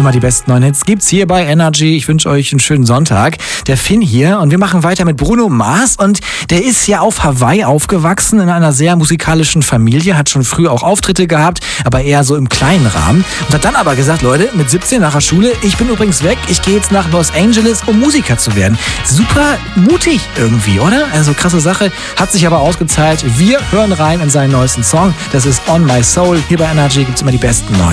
immer die besten neuen Hits gibt's hier bei Energy. Ich wünsche euch einen schönen Sonntag. Der Finn hier und wir machen weiter mit Bruno Mars und der ist ja auf Hawaii aufgewachsen in einer sehr musikalischen Familie, hat schon früh auch Auftritte gehabt, aber eher so im kleinen Rahmen und hat dann aber gesagt, Leute, mit 17 nach der Schule, ich bin übrigens weg, ich gehe jetzt nach Los Angeles, um Musiker zu werden. Super mutig irgendwie, oder? Also krasse Sache, hat sich aber ausgezahlt. Wir hören rein in seinen neuesten Song, das ist On My Soul. Hier bei Energy gibt's immer die besten neuen.